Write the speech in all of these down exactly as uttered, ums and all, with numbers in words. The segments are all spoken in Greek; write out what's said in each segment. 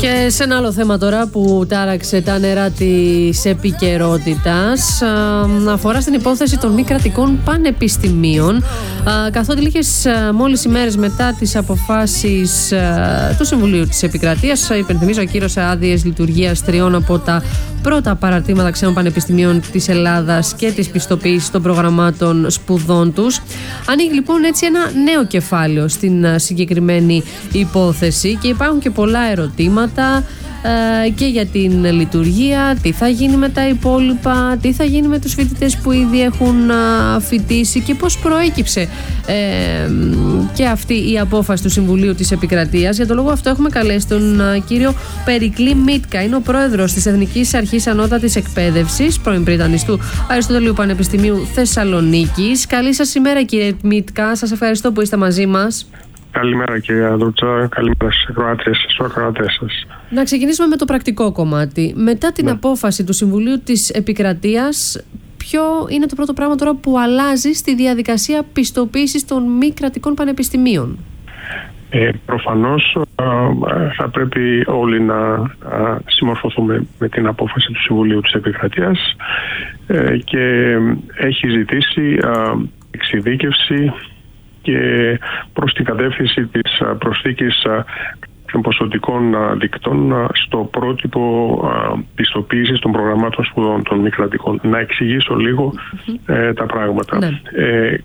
Και σε ένα άλλο θέμα τώρα που τάραξε τα νερά της επικαιρότητας, αφορά στην υπόθεση των μη κρατικών πανεπιστημίων, καθότι λίγες μόλις ημέρες μετά τις αποφάσεις του Συμβουλίου της Επικρατείας, υπενθυμίζω, ακύρωσε άδειες λειτουργίας τριών από τα πρώτα παραρτήματα ξένων πανεπιστημίων της Ελλάδας και της πιστοποίησης των προγραμμάτων σπουδών τους. Ανοίγει λοιπόν έτσι ένα νέο κεφάλαιο στην συγκεκριμένη υπόθεση και υπάρχουν και πολλά ερωτήματα ε, και για την λειτουργία, τι θα γίνει με τα υπόλοιπα, τι θα γίνει με τους φοιτητές που ήδη έχουν α, φοιτήσει και πώς προέκυψε ε, και αυτή η απόφαση του Συμβουλίου της Επικρατείας. Για τον λόγο αυτό έχουμε καλέσει τον α, κύριο Περικλή Μίτκα, είναι ο πρόεδρος της Εθνικής Αρχής Ανώτατης Εκπαίδευσης, πρώην πρίτανης του Αριστοτελείου Πανεπιστημίου Θεσσαλονίκης. Καλή σας ημέρα, κύριε Μίτκα, σας ευχαριστώ που είστε μαζί μας. Καλημέρα, κυρία Δρούτσα, καλημέρα στις ακροάτριες, στους ακροατές σας. Να ξεκινήσουμε με το πρακτικό κομμάτι. Μετά την ναι. απόφαση του Συμβουλίου της Επικρατείας, ποιο είναι το πρώτο πράγμα τώρα που αλλάζει στη διαδικασία πιστοποίησης των μη κρατικών πανεπιστημίων? Ε, προφανώς α, θα πρέπει όλοι να α, συμμορφωθούμε με την απόφαση του Συμβουλίου της Επικρατείας ε, και έχει ζητήσει α, εξειδίκευση και προς την κατεύθυνση της προσθήκης των ποσοτικών δικτών στο πρότυπο πιστοποίησης των προγραμμάτων σπουδών των μη κρατικών. Να εξηγήσω λίγο mm-hmm. ε, τα πράγματα. Ναι. Ε,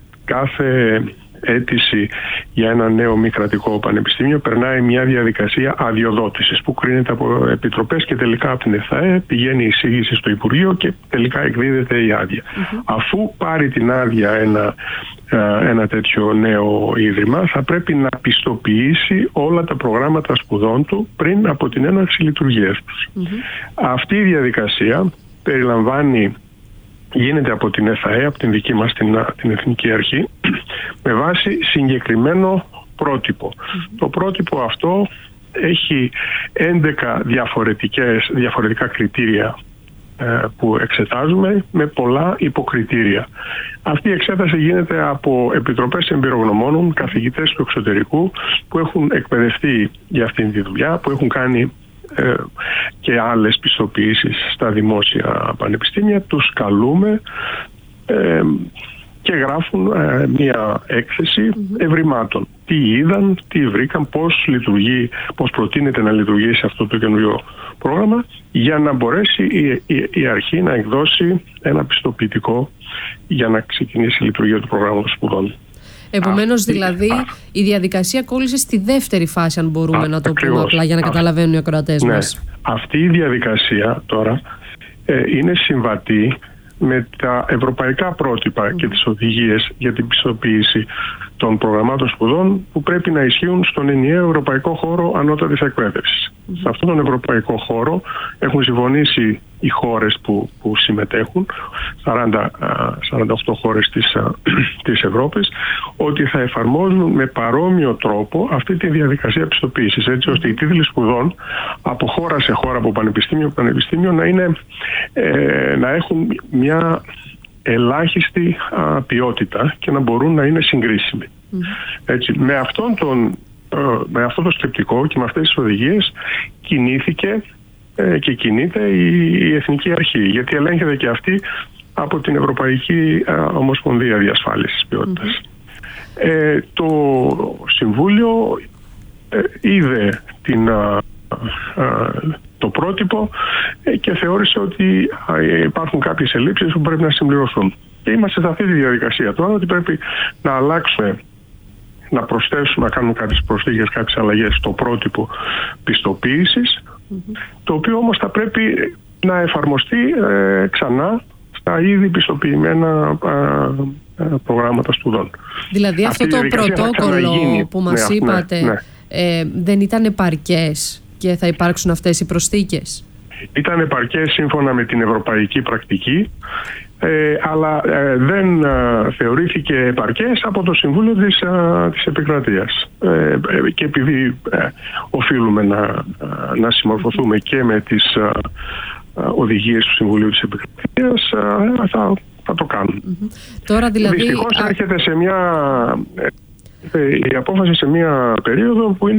κάθε αίτηση για ένα νέο μη κρατικό πανεπιστήμιο περνάει μια διαδικασία αδειοδότησης που κρίνεται από επιτροπές και τελικά από την ΕΘΑΕ πηγαίνει η εισήγηση στο Υπουργείο και τελικά εκδίδεται η άδεια. Mm-hmm. Αφού πάρει την άδεια ένα, ένα τέτοιο νέο ίδρυμα, θα πρέπει να πιστοποιήσει όλα τα προγράμματα σπουδών του πριν από την έναρξη λειτουργίας τους. Mm-hmm. Αυτή η διαδικασία περιλαμβάνει γίνεται από την ΕΘΑΕ, από την δική μας την, την Εθνική Αρχή, με βάση συγκεκριμένο πρότυπο. Mm-hmm. Το πρότυπο αυτό έχει έντεκα διαφορετικές, διαφορετικά κριτήρια ε, που εξετάζουμε με πολλά υποκριτήρια. Αυτή η εξέταση γίνεται από επιτροπές εμπειρογνωμόνων, καθηγητές του εξωτερικού που έχουν εκπαιδευτεί για αυτήν τη δουλειά, που έχουν κάνει Ε, και άλλες πιστοποιήσεις στα δημόσια πανεπιστήμια. Τους καλούμε ε, και γράφουν ε, μια έκθεση mm-hmm. ευρημάτων. Τι είδαν, τι βρήκαν, πώς λειτουργεί, πώς προτείνεται να λειτουργήσει αυτό το καινούριο πρόγραμμα, για να μπορέσει η, η, η αρχή να εκδώσει ένα πιστοποιητικό για να ξεκινήσει η λειτουργία του προγράμματος σπουδών. Επομένως, αυτή, δηλαδή, α, η διαδικασία κόλλησε στη δεύτερη φάση, αν μπορούμε α, να το ακριβώς, πούμε απλά, για να α, καταλαβαίνουν οι ακροατές ναι, μας. Αυτή η διαδικασία τώρα ε, είναι συμβατή με τα ευρωπαϊκά πρότυπα mm. και τις οδηγίες για την πιστοποίηση των προγραμμάτων σπουδών που πρέπει να ισχύουν στον ενιαίο ευρωπαϊκό χώρο ανώτατης εκπαίδευσης. Mm. Σε αυτόν τον ευρωπαϊκό χώρο έχουν συμφωνήσει οι χώρες που, που συμμετέχουν, σαράντα, σαράντα οκτώ χώρες της, της Ευρώπης, ότι θα εφαρμόζουν με παρόμοιο τρόπο αυτή τη διαδικασία πιστοποίησης, έτσι ώστε οι τίτλοι σπουδών από χώρα σε χώρα, από πανεπιστήμιο σε πανεπιστήμιο, να, είναι, ε, να έχουν μια ελάχιστη α, ποιότητα και να μπορούν να είναι συγκρίσιμοι. Mm. Έτσι, με, αυτόν τον, ε, με αυτό το σκεπτικό και με αυτές τις οδηγίες κινήθηκε ε, και κινείται η, η Εθνική Αρχή, γιατί ελέγχεται και αυτή από την Ευρωπαϊκή α, Ομοσπονδία Διασφάλισης Ποιότητας. Mm. Ε, το Συμβούλιο ε, είδε την, α, α, το πρότυπο και θεώρησε ότι υπάρχουν κάποιες ελλείψεις που πρέπει να συμπληρωθούν. Και είμαστε σε αυτή τη διαδικασία τώρα, ότι πρέπει να αλλάξουμε, να προσθέσουμε, να κάνουμε κάποιες προσθήκες, κάποιες αλλαγές στο πρότυπο πιστοποίησης, mm-hmm. το οποίο όμως θα πρέπει να εφαρμοστεί ε, ξανά στα ήδη πιστοποιημένα ε, ε, προγράμματα σπουδών. Δηλαδή αυτή αυτό το πρωτόκολλο που μας ναι, είπατε ναι, ναι. Ε, δεν ήταν επαρκές και θα υπάρξουν αυτές οι προσθήκες? Ήταν επαρκές σύμφωνα με την ευρωπαϊκή πρακτική, ε, αλλά ε, δεν ε, θεωρήθηκε επαρκές από το Συμβούλιο της, ε, της Επικρατείας. Ε, ε, και επειδή ε, οφείλουμε να, να συμμορφωθούμε και με τις ε, οδηγίες του Συμβουλίου της Επικρατείας, ε, θα, θα το κάνουμε. Mm-hmm. Τώρα δηλαδή... Δυστυχώς έρχεται σε μια... Ε, η απόφαση σε μια περίοδο που είναι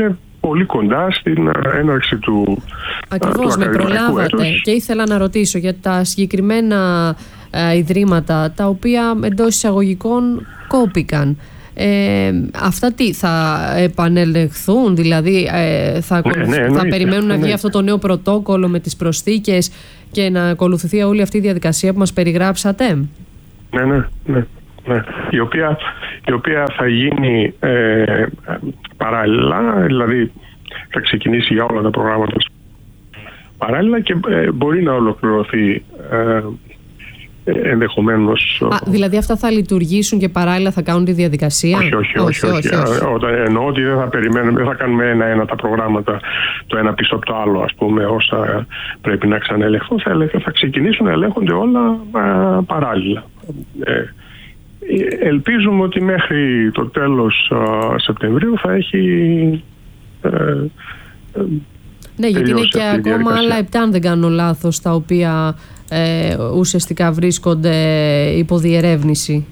πολύ κοντά στην έναρξη του Ακριβώς, με προλάβατε έτους. Και ήθελα να ρωτήσω για τα συγκεκριμένα ε, ιδρύματα τα οποία εντός εισαγωγικών κόπηκαν. Ε, αυτά τι θα επανελεχθούν, δηλαδή ε, θα, ναι, ναι, θα ναι, περιμένουν ναι, να βγει ναι. αυτό το νέο πρωτόκολλο με τις προσθήκες και να ακολουθηθεί όλη αυτή η διαδικασία που μας περιγράψατε? Ναι, ναι, ναι, ναι. Η οποία, η οποία θα γίνει ε, παράλληλα, δηλαδή θα ξεκινήσει για όλα τα προγράμματα παράλληλα και ε, μπορεί να ολοκληρωθεί ε, ενδεχομένως. Α, δηλαδή αυτά θα λειτουργήσουν και παράλληλα θα κάνουν τη διαδικασία? Όχι, όχι, όχι. όχι, όχι, όχι. Όταν εννοώ ότι δεν θα περιμένουμε, δεν θα κάνουμε ένα-ένα τα προγράμματα το ένα πίσω από το άλλο, ας πούμε, όσα πρέπει να ξαναελεγχθούν. Θα, θα ξεκινήσουν να ελέγχονται όλα α, παράλληλα. Ε, ελπίζουμε ότι μέχρι το τέλος α, Σεπτεμβρίου θα έχει ε, ε, ναι, γιατί είναι και ακόμα άλλα επτά, αν δεν κάνω λάθος, τα οποία ε, ουσιαστικά βρίσκονται υπό διερεύνηση.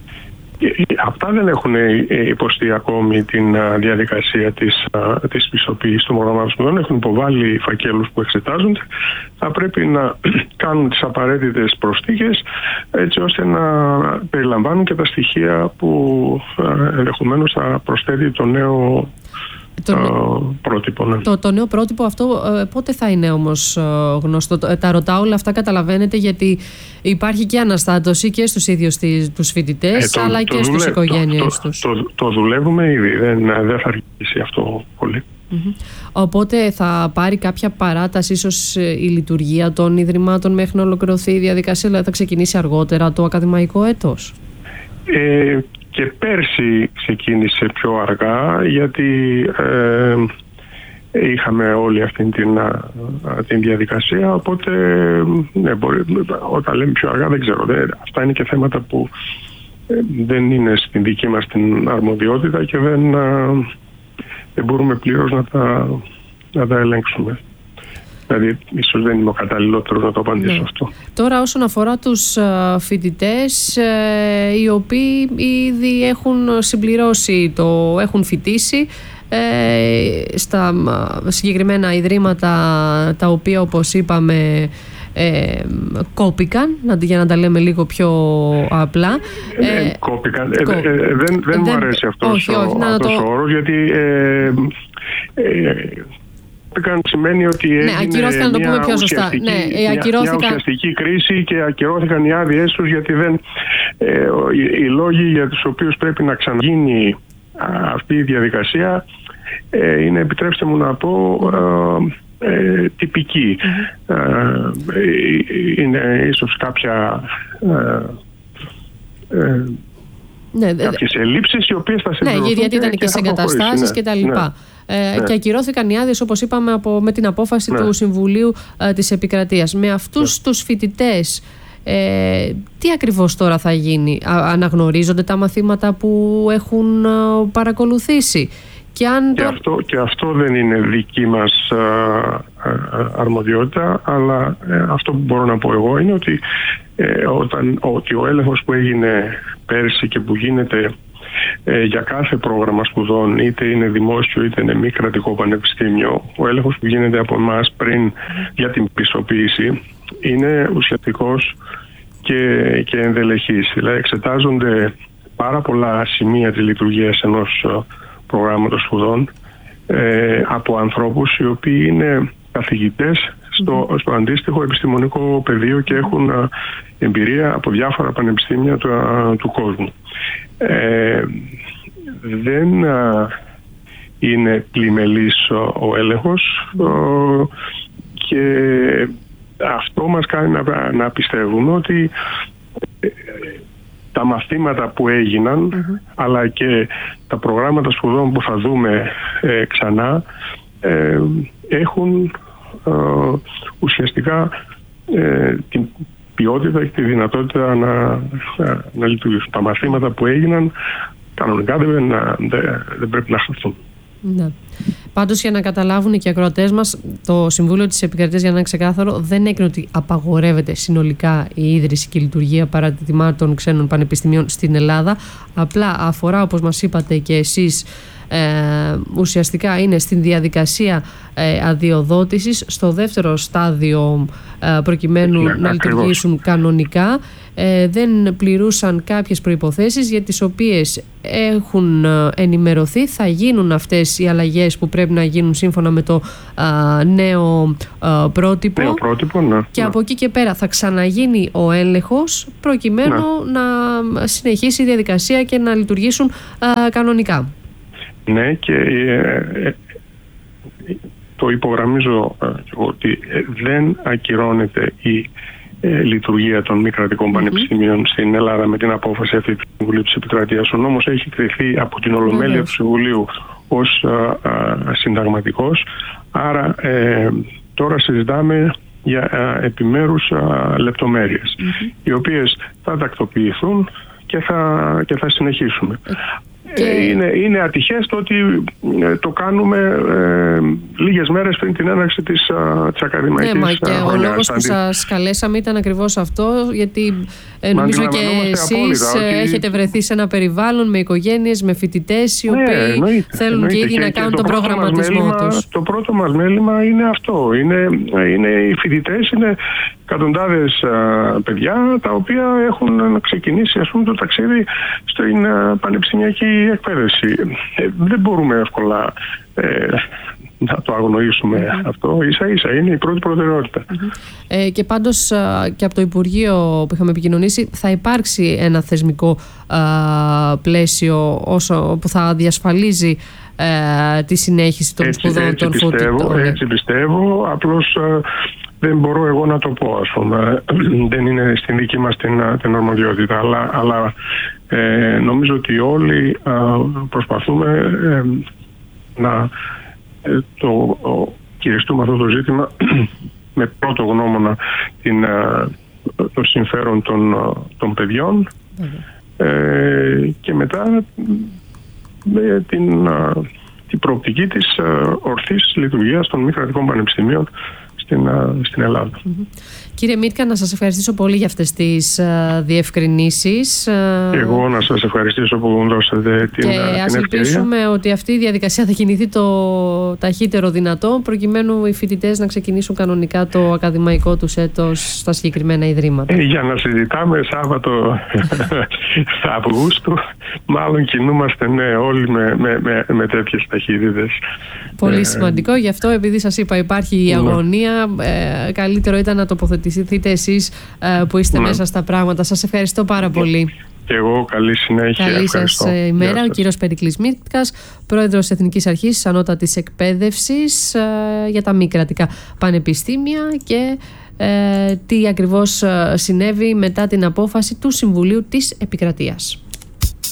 Αυτά δεν έχουν υποστεί ακόμη την διαδικασία της, της πιστοποίησης των προγραμμάτων σπουδών. Έχουν υποβάλει φακέλους που εξετάζονται. Θα πρέπει να κάνουν τις απαραίτητες προσθήκες έτσι ώστε να περιλαμβάνουν και τα στοιχεία που ενδεχομένως θα προσθέτει το νέο το, uh, πρότυπο. Ναι. Το, το νέο πρότυπο αυτό ε, πότε θα είναι όμως ε, γνωστό? Τα ρωτάω όλα αυτά, καταλαβαίνετε, γιατί υπάρχει και αναστάτωση και στους ίδιους τους φοιτητές, ε, το, αλλά το και δουλε... στους οικογένειες το, τους. Το, το, το δουλεύουμε ήδη, δεν, δεν θα αργήσει αυτό πολύ. Mm-hmm. Οπότε θα πάρει κάποια παράταση ίσως η λειτουργία των ιδρυμάτων μέχρι να ολοκληρωθεί η διαδικασία, δηλαδή θα ξεκινήσει αργότερα το ακαδημαϊκό έτος? Ε, Και πέρσι ξεκίνησε πιο αργά, γιατί ε, είχαμε όλη αυτή την, την διαδικασία, οπότε ναι, μπορεί, όταν λέμε πιο αργά δεν ξέρω. Δεν, αυτά είναι και θέματα που ε, δεν είναι στην δική μας την αρμοδιότητα και δεν, δεν μπορούμε πλήρως να τα, να τα ελέγξουμε. Δηλαδή, ίσως δεν είμαι ο καταλληλότερος να το απαντήσω, ναι, αυτό. Τώρα, όσον αφορά τους φοιτητές, ε, οι οποίοι ήδη έχουν συμπληρώσει, το έχουν φοιτήσει ε, στα συγκεκριμένα ιδρύματα τα οποία, όπως είπαμε, ε, κόπηκαν, για να τα λέμε λίγο πιο απλά. Ε, ε, κόπηκαν. Ε, κό... ε, ε, δεν δεν, δεν μου αρέσει αυτός όχι, όχι, ο, αυτός το... ο όρος, γιατί... Ε, ε, σημαίνει ότι ναι, ακυρώθηκαν, να το πούμε πιο σωστά. Ναι, μια, ακυρώθηκαν... μια ουσιαστική κρίση και ακυρώθηκαν οι άδειές τους, γιατί δεν, ε, οι, οι λόγοι για τους οποίους πρέπει να ξαναγίνει αυτή η διαδικασία ε, είναι, επιτρέψτε μου να πω, ε, ε, τυπική. Mm-hmm. Ε, είναι ίσως κάποια ε, ε, ναι, κάποιες ελλείψεις οι οποίες θα συμπληρωθούν. Ναι, γιατί ήταν και, και σε εγκαταστάσεις ναι, κτλ. Ναι. Ε, ναι. Και ακυρώθηκαν οι άδειες, όπως είπαμε, από, με την απόφαση ναι. του Συμβουλίου ε, της Επικρατείας. Με αυτούς ναι. τους φοιτητές, ε, τι ακριβώς τώρα θα γίνει? Α, αναγνωρίζονται τα μαθήματα που έχουν α, παρακολουθήσει? Και, αν και, το... αυτό, και αυτό δεν είναι δική μας α, α, αρμοδιότητα, αλλά ε, αυτό που μπορώ να πω εγώ είναι ότι, ε, όταν, ότι ο έλεγχος που έγινε πέρσι και που γίνεται ε, για κάθε πρόγραμμα σπουδών, είτε είναι δημόσιο είτε είναι μη κρατικό πανεπιστήμιο, ο έλεγχος που γίνεται από εμάς πριν για την πιστοποίηση είναι ουσιαστικός και, και ενδελεχής. Δηλαδή εξετάζονται πάρα πολλά σημεία της λειτουργίας ενός προγράμματος σπουδών ε, από ανθρώπους οι οποίοι είναι καθηγητές στο, στο αντίστοιχο επιστημονικό πεδίο και έχουν α, εμπειρία από διάφορα πανεπιστήμια του, α, του κόσμου. Ε, δεν α, είναι πλημελής ο, ο έλεγχος ο, και αυτό μας κάνει να, να πιστεύουμε ότι ε, τα μαθήματα που έγιναν mm-hmm. αλλά και τα προγράμματα σπουδών που θα δούμε ε, ξανά ε, έχουν ε, ουσιαστικά ε, την ποιότητα και τη δυνατότητα να, να, να λειτουργήσουν. Τα μαθήματα που έγιναν κανονικά δεν, δεν, δεν πρέπει να χαθούν. Ναι. Πάντως, για να καταλάβουν και οι ακροατές μας, το Συμβούλιο της Επικρατείας, για να είναι ξεκάθαρο, δεν έκρινε ότι απαγορεύεται συνολικά η ίδρυση και η λειτουργία παρατητημάτων ξένων πανεπιστημίων στην Ελλάδα. Απλά αφορά, όπως μας είπατε και εσείς, Ε, ουσιαστικά είναι στην διαδικασία ε, αδειοδότησης, στο δεύτερο στάδιο ε, προκειμένου yeah, να ακριβώς. λειτουργήσουν κανονικά. Ε, δεν πληρούσαν κάποιες προϋποθέσεις για τις οποίες έχουν ενημερωθεί. Θα γίνουν αυτές οι αλλαγές που πρέπει να γίνουν σύμφωνα με το α, νέο α, πρότυπο, νέο πρότυπο ναι, και ναι. από εκεί και πέρα θα ξαναγίνει ο έλεγχος προκειμένου ναι. να συνεχίσει η διαδικασία και να λειτουργήσουν α, κανονικά. Ναι, και ε, ε, το υπογραμμίζω ε, ότι δεν ακυρώνεται η ε, λειτουργία των μη κρατικών mm-hmm. πανεπιστημίων στην Ελλάδα με την απόφαση αυτή του Συμβουλίου της Επικρατείας. Ο νόμος έχει κριθεί από την Ολομέλεια mm-hmm. του Συμβουλίου ως α, α, συνταγματικός, άρα ε, τώρα συζητάμε για α, επιμέρους α, λεπτομέρειες, mm-hmm. οι οποίες θα τακτοποιηθούν και θα, και θα συνεχίσουμε. Και... Είναι, είναι ατυχές το ότι ε, το κάνουμε ε, λίγες μέρες πριν την έναρξη της, α, της ακαδημαϊκής. Ναι, μα και ο λόγος που σας καλέσαμε ήταν ακριβώς αυτό, γιατί ε, νομίζω και εσείς ότι... έχετε βρεθεί σε ένα περιβάλλον με οικογένειες, με φοιτητές οι ναι, οποίοι εννοείται, θέλουν εννοείται. και ήδη να κάνουν τον προγραμματισμό μέλημα, τους. Το πρώτο μας μέλημα είναι αυτό. Είναι, είναι οι φοιτητές, είναι εκατοντάδες α, παιδιά τα οποία έχουν ξεκινήσει ας πούμε, το ταξίδι στην α, πανεπιστημιακή εκπαίδευση. Ε, δεν μπορούμε εύκολα ε, να το αγνοήσουμε mm-hmm. αυτό. Ίσα ίσα είναι η πρώτη προτεραιότητα. Mm-hmm. Ε, και πάντως α, και από το Υπουργείο που είχαμε επικοινωνήσει θα υπάρξει ένα θεσμικό α, πλαίσιο όσο, που θα διασφαλίζει α, τη συνέχιση των έτσι, σπουδών έτσι των φοιτητών. Έτσι πιστεύω, απλώς α, δεν μπορώ εγώ να το πω, ας πούμε. Δεν είναι στην δική μας την, την αρμοδιότητα, αλλά, αλλά ε, νομίζω ότι όλοι α, προσπαθούμε ε, να ε, το ο, κυριστούμε αυτό το ζήτημα με πρώτο γνώμονα την, α, το συμφέρον των, των παιδιών ε, και μετά με την, α, την προοπτική της α, ορθής λειτουργίας των μη κρατικών πανεπιστημίων Στην, στην Ελλάδα. Mm-hmm. Κύριε Μίτκα, να σας ευχαριστήσω πολύ για αυτές τις uh, διευκρινήσεις. Εγώ να σας ευχαριστήσω που μου δώσατε την, και την ας ελπίσουμε ότι αυτή η διαδικασία θα κινηθεί το ταχύτερο δυνατό προκειμένου οι φοιτητές να ξεκινήσουν κανονικά το ακαδημαϊκό τους έτος στα συγκεκριμένα ιδρύματα. Ε, για να συζητάμε Σάββατο Αυγούστου, μάλλον κινούμαστε ναι, όλοι με, με, με, με τέτοιες ταχύτητες. Πολύ ε, σημαντικό, γι' αυτό επειδή σας είπα υπάρχει η αγωνία, ε, καλύτερο ήταν να τοποθετηθείτε εσείς ε, που είστε ναι. μέσα στα πράγματα. Σας ευχαριστώ πάρα πολύ. Και εγώ καλή συνέχεια. Καλή σας ημέρα. Ο κύριος Περικλής Μίτκας, πρόεδρος Εθνικής Αρχής Ανώτατης Εκπαίδευσης ε, για τα μη κρατικά πανεπιστήμια και ε, τι ακριβώς συνέβη μετά την απόφαση του Συμβουλίου της Επικρατείας.